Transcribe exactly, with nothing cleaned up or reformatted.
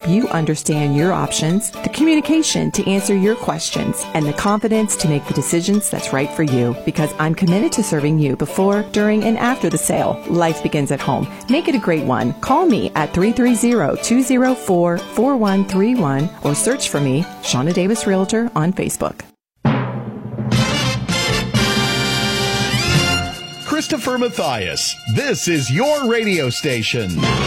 you understand your options, the communication to answer your questions, and the confidence to make the decisions that's right for you. Because I'm committed to serving you before, during, and after the sale. Life begins at home. Make it a great one. Call me at three three zero, two zero four, four one three one or search for me, Shauna Davis Realtor, on Facebook. Christopher Mathias, this is your radio station.